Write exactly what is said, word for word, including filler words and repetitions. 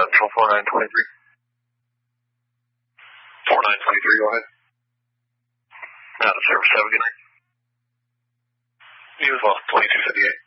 Central four nine two three. four nine two three, go ahead. Out of service, have a good night. You as well, twenty-two fifty-eight.